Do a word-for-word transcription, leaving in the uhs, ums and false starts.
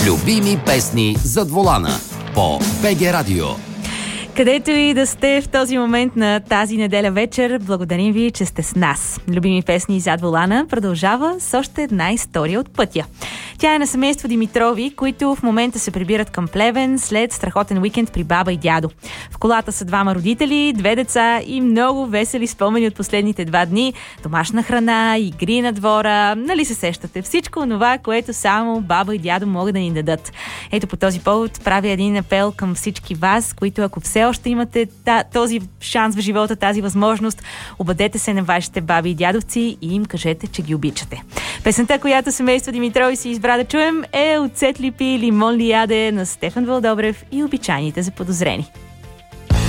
Любими песни зад волана по БГ Радио. Където и да сте в този момент на тази неделя вечер, благодарим ви, че сте с нас. Любими песни зад волана продължава с още една история от пътя. Тя е на семейство Димитрови, които в момента се прибират към Плевен след страхотен уикенд при баба и дядо. В колата са двама родители, две деца и много весели спомени от последните два дни. Домашна храна, игри на двора, нали се сещате? Всичко онова, което само баба и дядо могат да ни дадат. Ето по този повод правя един апел към всички вас, които ако все още имате този шанс в живота, тази възможност, обадете се на вашите баби и дядовци и им кажете, че ги обичате. Песента, която семейство Димитрови си избра да чуем, е от Цет ли пи, лимон ли яде на Стефан Вълдобрев и Обичайните заподозрени.